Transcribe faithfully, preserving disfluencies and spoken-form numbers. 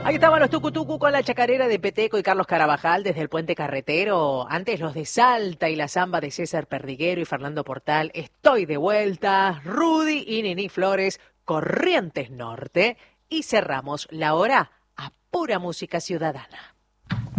Ahí estaban los tucutucu con la chacarera de Peteco y Carlos Carabajal desde el Puente Carretero. Antes los de Salta y la samba de César Perdiguero y Fernando Portal. Estoy de vuelta. Rudy y Nini Flores, Corrientes Norte. Y cerramos la hora a pura música ciudadana.